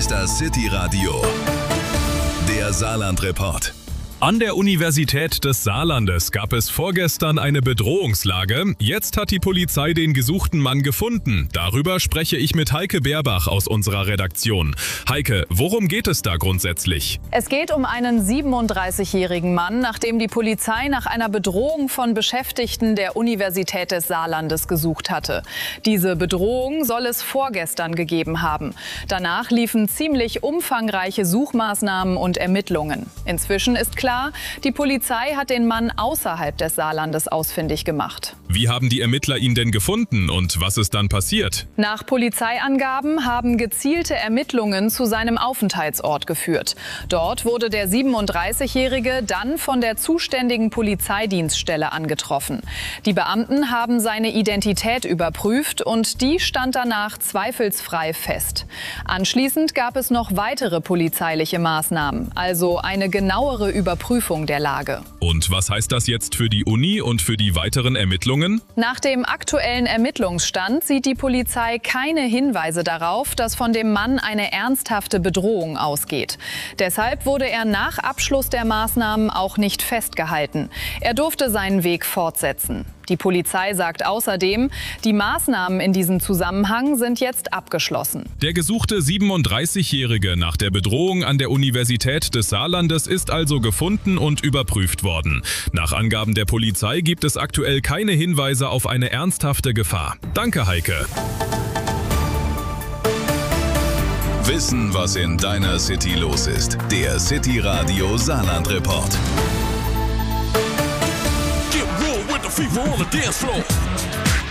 ist das City Radio, der Saarland-Report. An der Universität des Saarlandes gab es vorgestern eine Bedrohungslage. Jetzt hat die Polizei den gesuchten Mann gefunden. Darüber spreche ich mit Heike Beerbach aus unserer Redaktion. Heike, worum geht es da grundsätzlich? Es geht um einen 37-jährigen Mann, nachdem die Polizei nach einer Bedrohung von Beschäftigten der Universität des Saarlandes gesucht hatte. Diese Bedrohung soll es vorgestern gegeben haben. Danach liefen ziemlich umfangreiche Suchmaßnahmen und Ermittlungen. Inzwischen ist klar, die Polizei hat den Mann außerhalb des Saarlandes ausfindig gemacht. Wie haben die Ermittler ihn denn gefunden und was ist dann passiert? Nach Polizeiangaben haben gezielte Ermittlungen zu seinem Aufenthaltsort geführt. Dort wurde der 37-Jährige dann von der zuständigen Polizeidienststelle angetroffen. Die Beamten haben seine Identität überprüft und die stand danach zweifelsfrei fest. Anschließend gab es noch weitere polizeiliche Maßnahmen, also eine genauere Überprüfung der Lage. Und was heißt das jetzt für die Uni und für die weiteren Ermittlungen? Nach dem aktuellen Ermittlungsstand sieht die Polizei keine Hinweise darauf, dass von dem Mann eine ernsthafte Bedrohung ausgeht. Deshalb wurde er nach Abschluss der Maßnahmen auch nicht festgehalten. Er durfte seinen Weg fortsetzen. Die Polizei sagt außerdem, die Maßnahmen in diesem Zusammenhang sind jetzt abgeschlossen. Der gesuchte 37-Jährige nach der Bedrohung an der Universität des Saarlandes ist also gefunden und überprüft worden. Nach Angaben der Polizei gibt es aktuell keine Hinweise auf eine ernsthafte Gefahr. Danke, Heike. Wissen, was in deiner City los ist. Der City Radio Saarland-Report. Fever on the dance floor.